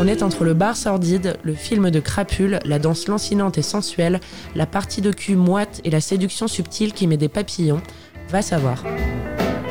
On est entre le bar sordide, le film de crapule, la danse lancinante et sensuelle, la partie de cul moite et la séduction subtile qui met des papillons. Va savoir.